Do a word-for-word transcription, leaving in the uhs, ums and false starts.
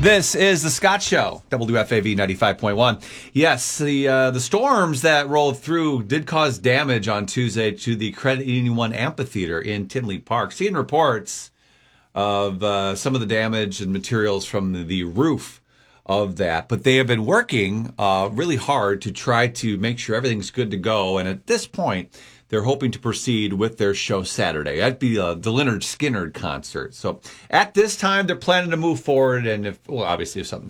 This is the Scott Show, W F A V ninety-five point one. Yes, the uh, the storms that rolled through did cause damage on Tuesday to the Credit Union One Amphitheater in Tinley Park. Seeing reports of uh, some of the damage and materials from the, the roof of that. But they have been working uh, really hard to try to make sure everything's good to go. And at this point, they're hoping to proceed with their show Saturday. That'd be uh, the Lynyrd Skynyrd concert. So at this time, they're planning to move forward. And if, well, obviously, if something